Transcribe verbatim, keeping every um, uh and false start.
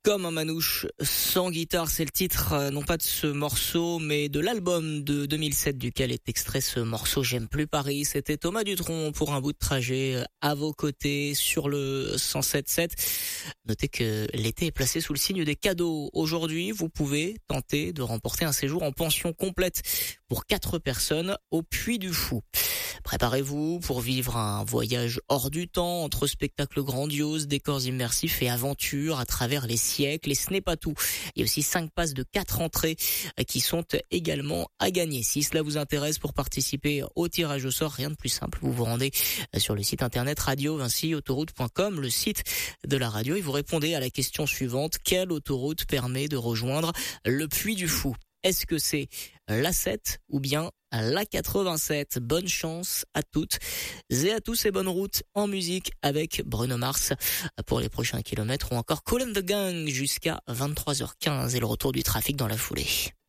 Comme un manouche sans guitare, c'est le titre, euh, non pas de ce morceau, mais de l'album de deux mille sept duquel est extrait ce morceau J'aime plus Paris. C'était Thomas Dutronc pour un bout de trajet à vos côtés sur le cent sept sept. Notez que l'été est placé sous le signe des cadeaux. Aujourd'hui, vous pouvez tenter de remporter un séjour en pension complète pour quatre personnes au Puy du Fou. Préparez-vous pour vivre un voyage hors du temps entre spectacles grandioses, décors immersifs et aventures à travers les siècles. Et ce n'est pas tout. Il y a aussi cinq passes de quatre entrées qui sont également à gagner. Si cela vous intéresse, pour participer au tirage au sort, rien de plus simple. Vous vous rendez sur le site internet radio vinci autoroute point com, le site de la radio, et vous répondez à la question suivante. Quelle autoroute permet de rejoindre le Puy du Fou? Est-ce que c'est l'A sept ou bien la quatre-vingt-sept? Bonne chance à toutes et à tous et bonne route en musique avec Bruno Mars pour les prochains kilomètres ou encore Kool and the Gang jusqu'à vingt-trois heures quinze et le retour du trafic dans la foulée.